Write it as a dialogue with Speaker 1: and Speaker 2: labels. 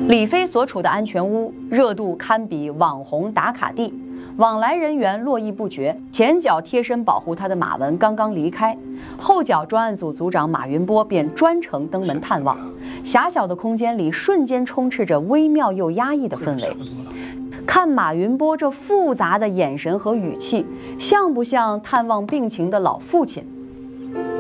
Speaker 1: 李飞所处的安全屋热度堪比网红打卡地，往来人员络绎不绝。前脚贴身保护他的马文刚刚离开，后脚专案组组长马云波便专程登门探望。狭小的空间里瞬间充斥着微妙又压抑的氛围。看马云波这复杂的眼神和语气，像不像探望病情的老父亲？